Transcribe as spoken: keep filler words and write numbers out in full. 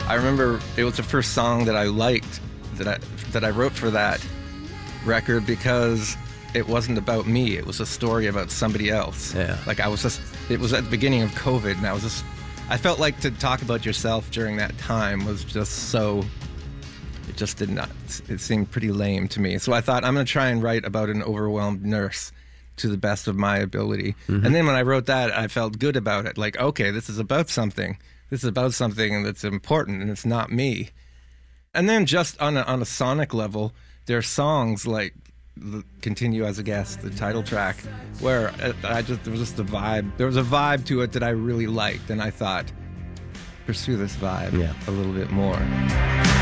I remember it was the first song that I liked that I that I wrote for that record because it wasn't about me. It was a story about somebody else. Yeah. Like I was just, it was at the beginning of COVID, and I was just, I felt like to talk about yourself during that time was just so, it just did not, it seemed pretty lame to me. So I thought, I'm going to try and write about an overwhelmed nurse to the best of my ability. Mm-hmm. And then when I wrote that, I felt good about it. Like, okay, this is about something. This is about something that's important, and it's not me. And then just on a, on a sonic level, there are songs like Continue as a Guest, the title track, where I just, there was just a vibe. There was a vibe to it that I really liked, and I thought, pursue this vibe yeah. a little bit more.